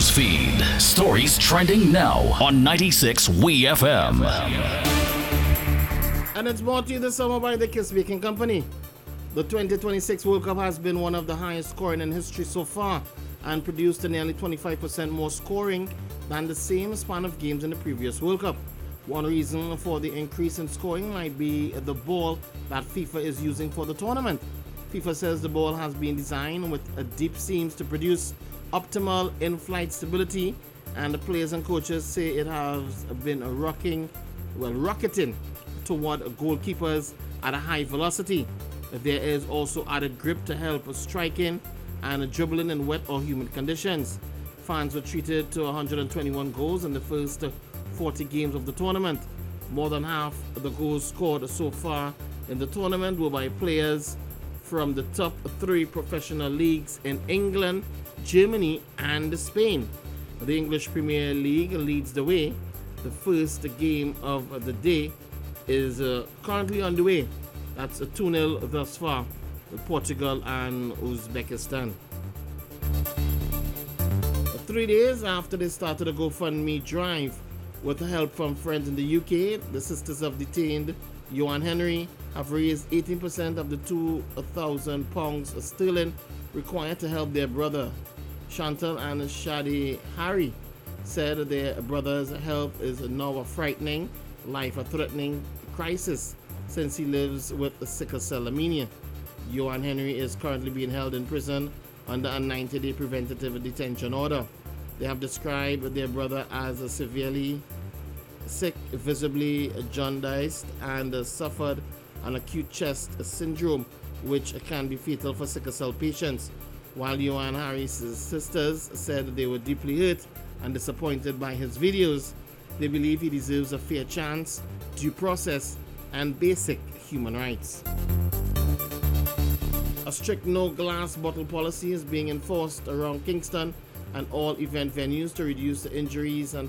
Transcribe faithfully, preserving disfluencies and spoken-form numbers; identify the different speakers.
Speaker 1: news feed. Stories trending now on ninety-six W E F M.
Speaker 2: And it's brought to you this summer by the Kiss Baking Company. The twenty twenty-six World Cup has been one of the highest scoring in history so far and produced nearly twenty-five percent more scoring than the same span of games in the previous World Cup. One reason for the increase in scoring might be the ball that FIFA is using for the tournament. FIFA says the ball has been designed with a deep seams to produce optimal in-flight stability, and the players and coaches say it has been rocking, well, rocketing toward goalkeepers at a high velocity. There is also added grip to help striking and dribbling in wet or humid conditions. Fans were treated to one hundred twenty-one goals in the first forty games of the tournament. More than half of the goals scored so far in the tournament were by players from the top three professional leagues in England, Germany, and Spain. The English Premier League leads the way. The first game of the day is uh, currently underway. That's a two nil thus far with Portugal and Uzbekistan. Three days after they started a GoFundMe drive with help from friends in the U K, the sisters of detained Johan Henry have raised eighteen percent of the two thousand pounds sterling required to help their brother. Chantal and Shadi Harry said their brother's health is now a frightening, life-threatening crisis since he lives with sickle cell anemia. Johan Henry is currently being held in prison under a ninety-day preventative detention order. They have described their brother as a severely sick, visibly jaundiced, and suffered an acute chest syndrome, which can be fatal for sickle cell patients. While Johan Harry's sisters said they were deeply hurt and disappointed by his videos, they believe he deserves a fair chance, due process, and basic human rights. A strict no glass bottle policy is being enforced around Kingston and all event venues to reduce the injuries and